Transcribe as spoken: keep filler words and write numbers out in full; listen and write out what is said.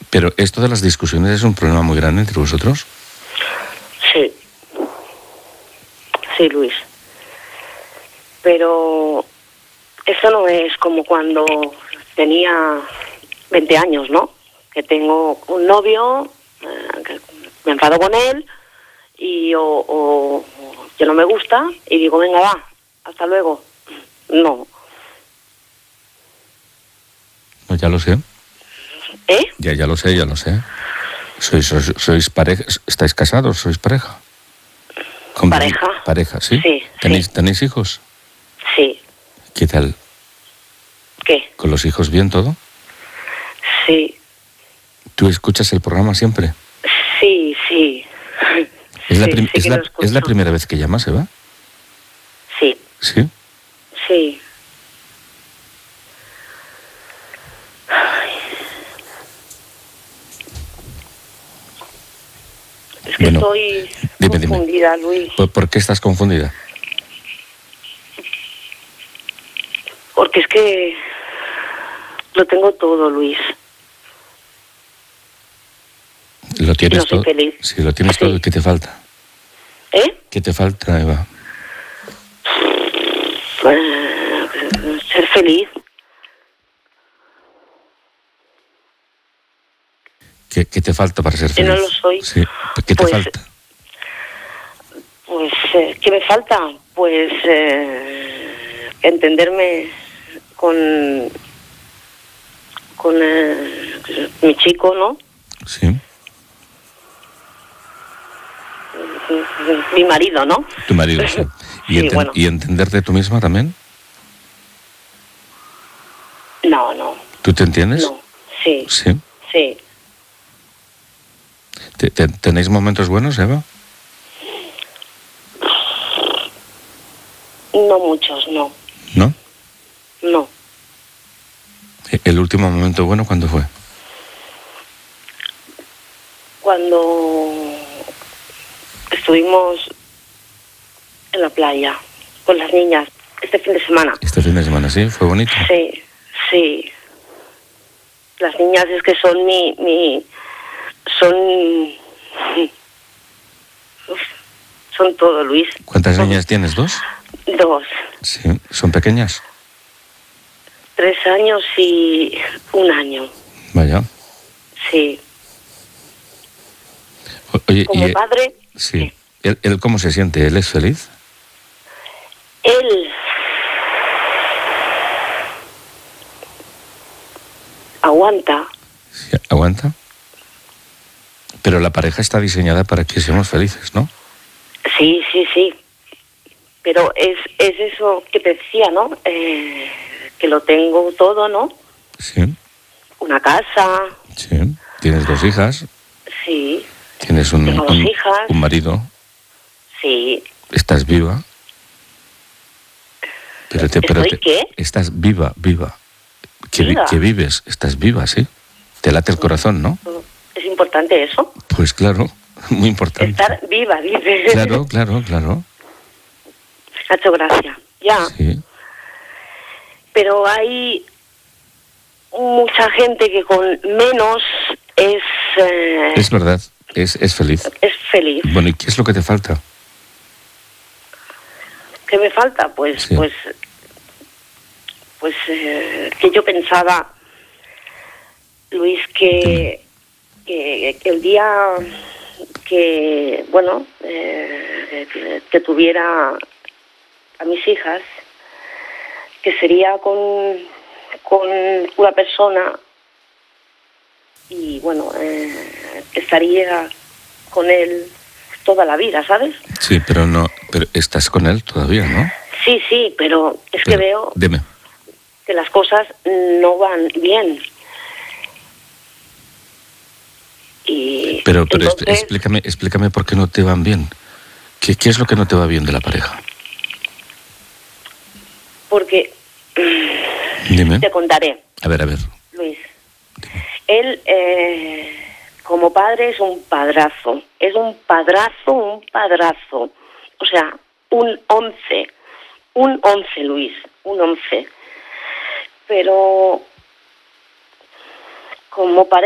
Pero esto de las discusiones es un problema muy grande entre vosotros. Sí. Sí, Luis. Pero eso no es como cuando tenía veinte años, ¿no? Que tengo un novio, eh, que me enfado con él y o, o que no me gusta y digo, venga, va, hasta luego. No. Pues ya lo sé. ¿Eh? Ya, ya lo sé, ya lo sé. ¿Sois, sois, sois pareja? ¿Estáis casados? ¿Sois pareja? ¿Con ¿Pareja? Pareja, ¿sí? Sí. ¿Tenéis, sí. ¿Tenéis hijos? Sí. ¿Qué tal? ¿Qué? ¿Con los hijos bien todo? Sí. ¿Tú escuchas el programa siempre? Sí, sí. ¿Es la, sí, prim- sí es que la, lo es la escucho. primera vez que llamas, Eva? Sí. ¿Sí? Sí. Es que Bueno, estoy dime, dime. confundida, Luis. ¿Por, ¿Por qué estás confundida? Porque es que lo tengo todo, Luis. ¿Lo tienes no soy todo? feliz. Sí, lo tienes Sí. todo. ¿Qué te falta? ¿Eh? ¿Qué te falta, Eva? Eh, ser feliz. ¿Qué, qué te falta para ser Si feliz? no lo soy, Sí. ¿Qué te pues, falta? Pues, eh, ¿qué me falta? Pues eh, entenderme con, con eh, mi chico, ¿no? Sí. Mi marido, ¿no? Tu marido, sí. ¿Y, Sí, enten- bueno. ¿Y entenderte tú misma también? No, no, ¿Tú te entiendes? no. Sí, Sí. sí. ¿Te- te- ¿Tenéis momentos buenos, Eva? No muchos, no. ¿No? No. ¿El último momento bueno cuándo fue? Cuando estuvimos en la playa con las niñas este fin de semana. Este fin de semana, ¿sí? ¿Fue bonito? Sí, sí. Las niñas es que son mi... mi son... Uf, son todo, Luis. ¿Cuántas niñas tienes? ¿Dos? Dos. Sí. ¿Son pequeñas? Tres años y un año. Vaya. Sí. O- Oye, Como y... padre... Sí. ¿Él, él cómo se siente? ¿Él es feliz? Él... aguanta. Sí, ¿aguanta? Pero la pareja está diseñada para que seamos felices, ¿no? Sí, sí, sí. Pero es, es eso que te decía, ¿no? Eh, que lo tengo todo, ¿no? Sí. Una casa, Sí. Tienes dos hijas, sí. tienes un, Tengo dos un, hijas. un marido, Sí. estás viva. Pero te, pero ¿Estoy te- qué? Estás viva, viva. Que, vi- ¿Viva? que vives, estás viva, ¿sí? Te late el corazón, ¿no? ¿Es importante eso? Pues claro, muy importante. Estar viva, dices. Claro, claro, claro. Me ha hecho gracia. Ya. Sí. Pero hay mucha gente que con menos es... eh, Es verdad, es, es feliz. es feliz. Bueno, ¿y qué es lo que te falta? ¿Qué me falta? Pues, Sí. pues, pues eh, que yo pensaba, Luis, que, que, que el día que, bueno, eh, que, que tuviera a mis hijas, que sería con, con una persona y, bueno, eh, que estaría con él toda la vida, ¿sabes? Sí, pero no, pero estás con él todavía, ¿no? Sí, sí, pero es Pero, que veo Dime. que las cosas no van bien. Y Pero, pero entonces, expl- explícame, explícame por qué no te van bien. ¿Qué, ¿Qué es lo que no te va bien de la pareja? porque Dime. te contaré, A ver, a ver. Luis. Él, eh, como padre, es un padrazo. Es un padrazo, un padrazo. O sea, un once. Un once, Luis. Un once. Pero como pareja...